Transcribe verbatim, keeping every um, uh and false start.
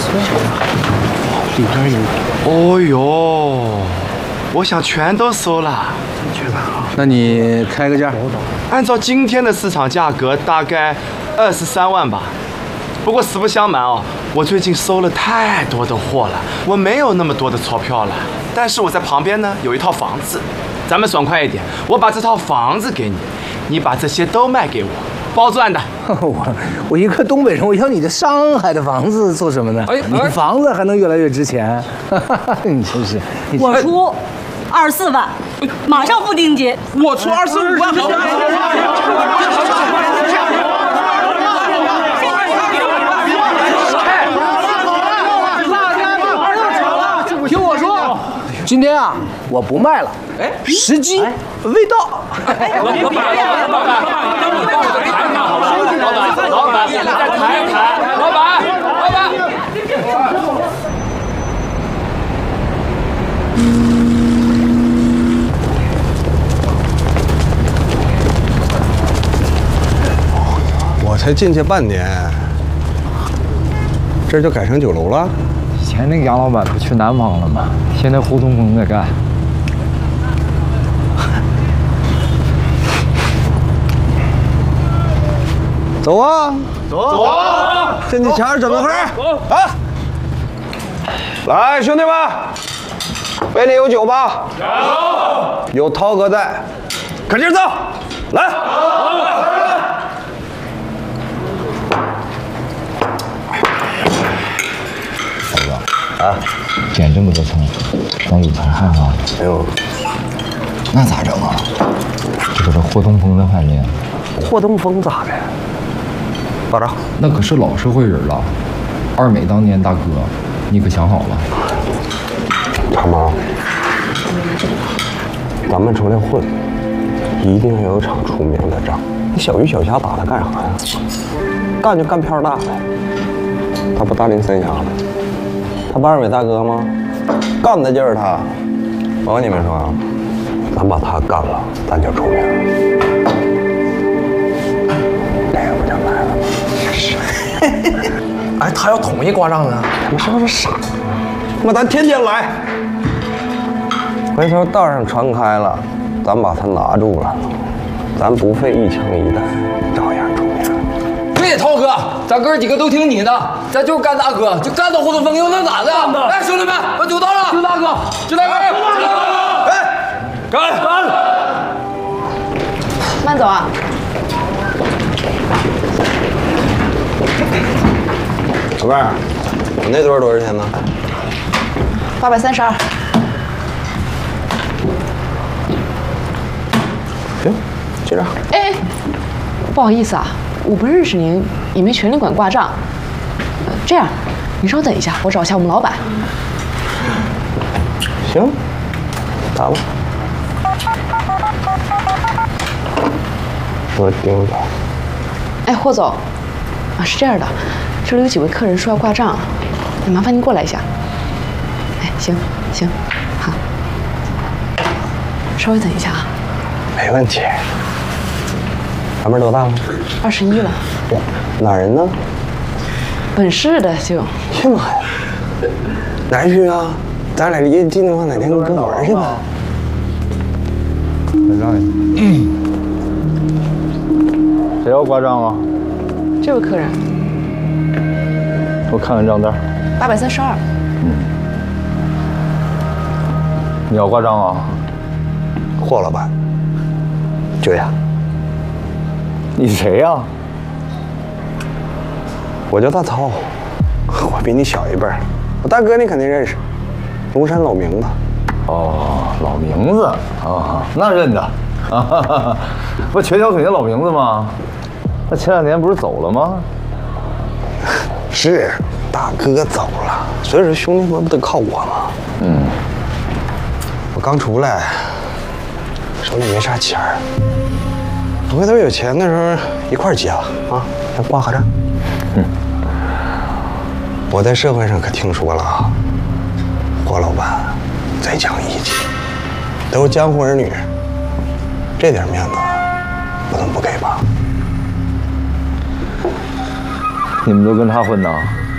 里边有。哦呦，我想全都收了。 那你开个价？ 按照今天的市场价格，大概二十三万吧。不过实不相瞒哦，我最近收了太多的货了，我没有那么多的钞票了。但是我在旁边呢有一套房子，咱们爽快一点，我把这套房子给你，你把这些都卖给我，包赚的。 我我一个东北人，我要你的上海的房子做什么呢？哎，你房子还能越来越值钱？你真是， 我出二十四万，马上付定金。 我出二十五万，好不好？ 听我说，今天啊，我不卖了。哎，时机未到。 老板，老板，你再谈一谈。老板，老板。 我才进去半年，这就改成酒楼了。 以前那个杨老板不去南方了吗？现在胡同风在干。 走啊， 走走啊！ 进去前整个会儿。 走啊！来，兄弟们，杯里有酒吧？有。有涛哥在，可劲儿造！来。 啊，捡这么多葱，咱有财害吗？ 哎呦， 那咋整啊？这可是霍东风的饭店。 霍东风咋的？咋着？ 那可是老社会人了。二美当年大哥，你可想好了？ 长毛，咱们出来混，一定要有场出名的仗。你小鱼小虾打他干啥呀？干就干票大呗。他不大龄三峡的。他不二伟大哥吗？干的就是他。我跟你们说啊，咱把他干了，咱就出名。这个不就来了吗？是。 哎，他要统一刮账呢？ 他们是不是傻？那咱天天来。回头道上传开了，咱把他拿住了，咱不费一枪一弹，照样出名。 对，涛哥，咱哥几个都听你的，咱就是干大哥，就干到胡同风，又能咋的？来，兄弟们，把酒倒了！就大哥，就大哥， 哎， 干干！ 慢走啊！ 老妹儿，你那堆多少钱呢？ 八百三十二。 行，记着。 哎，不好意思啊，我不认识您，也没权利管挂账。呃，这样，你稍等一下，我找一下我们老板。 行，打吧。我盯着。 哎，霍总，啊，是这样的，这里有几位客人说要挂账，麻烦您过来一下。哎，行行，好，稍微等一下啊。 没问题。咱们多大了？ 二十一了。 哪人呢？ 本市的就。 去妈呀！哪去啊？咱俩离近的话，哪天跟玩去呗。 让你。嗯。谁要挂账啊？ 这位客人。 我看看账单。 八百三十二。 嗯。你要挂账啊？ 霍老板。就呀。 你谁呀？ 我叫大操，我比你小一辈儿。我大哥你肯定认识，龙山老明子。 哦，老明子啊，那认得。啊，不，全小肯定老明子吗？那前两年不是走了吗？ 是，大哥走了，所以说兄弟们不得靠我吗？ 嗯。 我刚出来，手里没啥钱儿。回头有钱的时候一块儿结了啊，咱挂个账。嗯。我在社会上可听说了啊，霍老板贼讲义气，都是江湖儿女，这点面子不能不给吧？ 你们都跟他混呐？